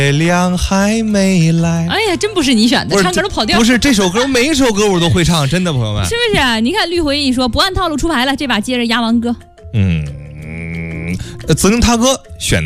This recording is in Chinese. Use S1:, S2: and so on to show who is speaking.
S1: 月亮还没来。
S2: 哎呀，真不是你选的，唱歌都跑调。
S1: 不是这首歌，每一首歌我都会唱，真的，朋友们。
S2: 是不是啊？你看绿回忆说不按套路出牌了，这把接着鸭王哥。
S1: 子宁他哥选。